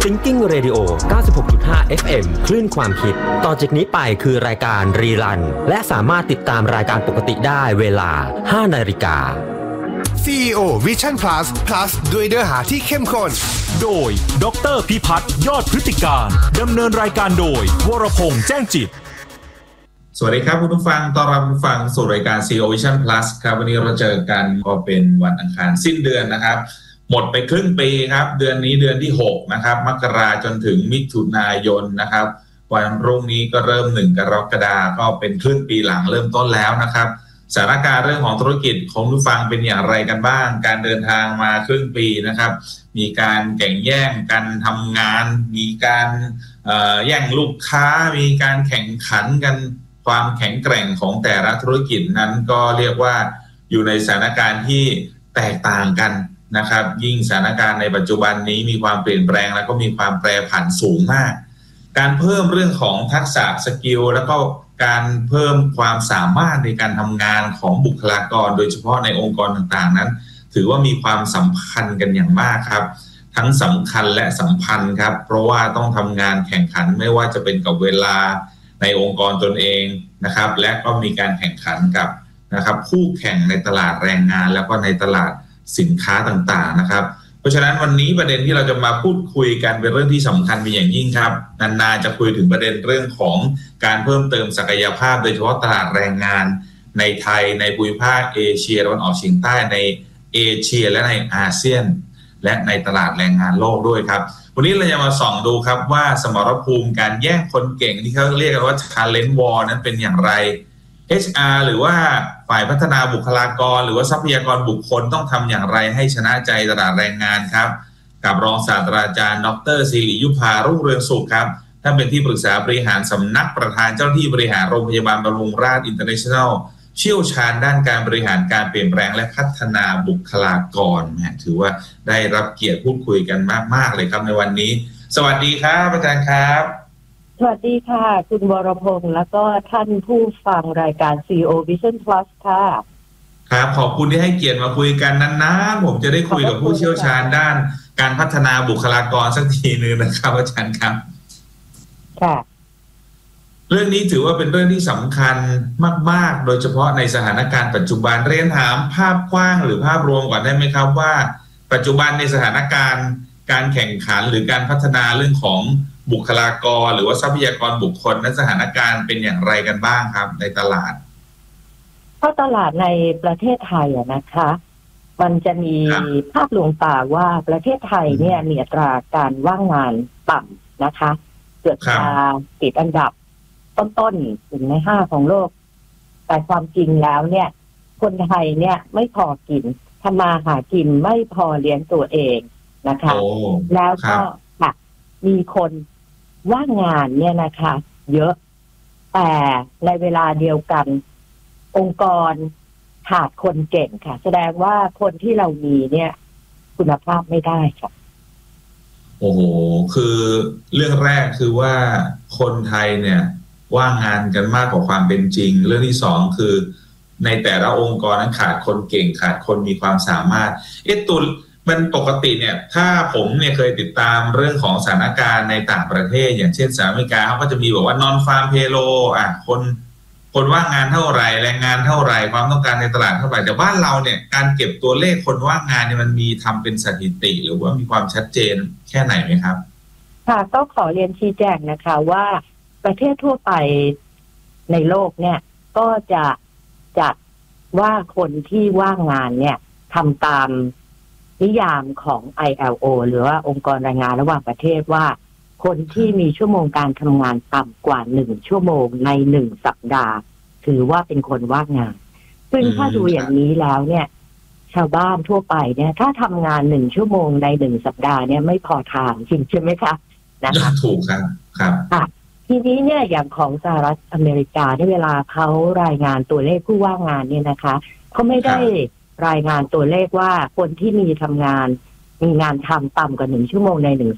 Thinking Radio 96.5 FM คลื่นความคิดต่อจากนี้ไปคือรายการรีรันและสามารถติดตามรายการปกติได้เวลา 5 นาฬิกา CEO Vision Plus ด้วยเนื้อหาที่เข้มข้นโดยดร.พิพัฒน์ยอดพฤติการดำเนินรายการโดยวรพงษ์แจ้งจิตสวัสดีครับคุณผู้ฟังต้อนรับคุณผู้ฟังสู่รายการ CEO Vision Plus ครับวันนี้เราเจอกันก็เป็นวันอังคารสิ้นเดือนนะครับหมดไปครึ่งปีครับเดือนนี้เดือนที่6นะครับมกราจนถึงมิถุนายนนะครับวันรุ่งนี้ก็เริ่ม1กรกฎาคมก็เป็นครึ่งปีหลังเริ่มต้นแล้วนะครับสถานการณ์เรื่องของธุรกิจของผู้ฟังเป็นอย่างไรกันบ้างการเดินทางมาครึ่งปีนะครับมีการแข่งแย่งกันทำงานมีการแย่งลูกค้ามีการแข่งขันกันความแข็งแกร่งของแต่ละธุรกิจนั้นก็เรียกว่าอยู่ในสถานการณ์ที่แตกต่างกันนะครับยิ่งสถานการณ์ในปัจจุบันนี้มีความเปลี่ยนแปลงแล้วก็มีความแปรผันสูงมากการเพิ่มเรื่องของทักษะสกิลแล้วก็การเพิ่มความสามารถในการทำงานของบุคลากรโดยเฉพาะในองค์กรต่างๆนั้นถือว่ามีความสัมพันธ์กันอย่างมากครับทั้งสำคัญและสัมพันธ์ครับเพราะว่าต้องทำงานแข่งขันไม่ว่าจะเป็นกับเวลาในองค์กรตนเองนะครับและก็มีการแข่งขันกับนะครับคู่แข่งในตลาดแรงงานแล้วก็ในตลาดสินค้าต่างๆนะครับเพราะฉะนั้นวันนี้ประเด็นที่เราจะมาพูดคุยกันเป็นเรื่องที่สำคัญเป็นอย่างยิ่งครับนานๆจะคุยถึงประเด็นเรื่องของการเพิ่มเติมศักยภาพโดยเฉพาะตลาดแรงงานในไทยในภูมิภาคเอเชียตะวันออกเฉียงใต้ในเอเชียและในอาเซียนและในตลาดแรงงานโลกด้วยครับวันนี้เราจะมาส่องดูครับว่าสมรภูมิการแย่งคนเก่งที่เขาเรียกกันว่า Talent War นั้นเป็นอย่างไร HR หรือว่าฝ่ายพัฒนาบุคลากรหรือว่าทรัพยากรบุคคลต้องทำอย่างไรให้ชนะใจตลาดแรงงานครับกับรองศาสตราจารย์ดร.ศิริยุภารุ่งเรืองสุขครับท่านเป็นที่ปรึกษาบริหารสำนักประธานเจ้าหน้าที่บริหารโรงพยาบาลบำรุงราษฎร์อินเตอร์เนชั่นแนลเชี่ยวชาญด้านการบริหารการเปลี่ยนแปลงและพัฒนาบุคลากรถือว่าได้รับเกียรติพูดคุยกันมากๆเลยครับในวันนี้สวัสดีครับอาจารย์ครับสวัสดีค่ะคุณวรพงษ์แล้วก็ท่านผู้ฟังรายการ CEO Vision Plus ค่ะครับขอบคุณที่ให้เกียรติมาคุยกันนานๆผมจะได้คุยกับผู้เชี่ยวชาญด้านการพัฒนาบุคลากรสักทีนึงนะครับอาจารย์ครับค่ะเรื่องนี้ถือว่าเป็นเรื่องที่สำคัญมากๆโดยเฉพาะในสถานการณ์ปัจจุบันเรียนถามภาพกว้างหรือภาพรวมก่อนได้ไหมครับว่าปัจจุบันในสถานการณ์การแข่งขันหรือการพัฒนาเรื่องของบุคลากรหรือว่าทรัพยากรบุคคลในสถานการณ์เป็นอย่างไรกันบ้างครับในตลาดเพราะตลาดในประเทศไทยนะคะมันจะมีภาพลวงตาว่าประเทศไทยเนี่ยมีอัตราการว่างงานต่ำนะคะเกือบจะติดอันดับต้นๆ1 ใน 5ของโลกแต่ความจริงแล้วเนี่ยคนไทยเนี่ยไม่พอกินทำมาหากินไม่พอเลี้ยงตัวเองนะคะแล้วก็มีคนว่างงานเนี่ยนะคะเยอะแต่ในเวลาเดียวกันองค์กรขาดคนเก่งค่ะแสดงว่าคนที่เรามีเนี่ยคุณภาพไม่ได้ค่ะโอ้โหคือเรื่องแรกคือว่าคนไทยเนี่ยว่างงานกันมากกว่าความเป็นจริงเรื่องที่สองคือในแต่ละองค์กรนั้นขาดคนเก่งขาดคนมีความสามารถตัวมันปกติเนี่ยถ้าผมเนี่ยเคยติดตามเรื่องของสถานการณ์ในต่างประเทศอย่างเช่นสหรัฐอเมริกาเขาก็จะมีบอกว่านอนฟาร์มเพโลคนว่างงานเท่าไหร่แรงงานเท่าไหร่ความต้องการในตลาดเท่าไหร่แต่บ้านเราเนี่ยการเก็บตัวเลขคนว่างงานเนี่ยมันมีทำเป็นสถิติหรือว่ามีความชัดเจนแค่ไหนไหมครับค่ะก็ขอเรียนชี้แจงนะคะว่าประเทศทั่วไปในโลกเนี่ยก็จะจัดว่าคนที่ว่างงานเนี่ยทำตามนิยามของ ILO หรือว่าองค์กรแรงงานระหว่างประเทศว่าคนที่มีชั่วโมงการทำงานต่ำกว่า1 ชั่วโมงใน1 สัปดาห์ถือว่าเป็นคนว่างงานซึ่งถ้าดูอย่างนี้แล้วเนี่ยชาวบ้านทั่วไปเนี่ยถ้าทำงาน1 ชั่วโมงใน1 สัปดาห์เนี่ยไม่พอทางจริงใช่ไหมคะนะคะถูกครับทีนี้เนี่ยอย่างของสหรัฐอเมริกาในเวลาเขารายงานตัวเลขผู้ว่างงานเนี่ยนะคะเขาไม่ได้รายงานตัวเลขว่าคนที่มีงานทำต่ำกว่า1 ชั่วโมงใน1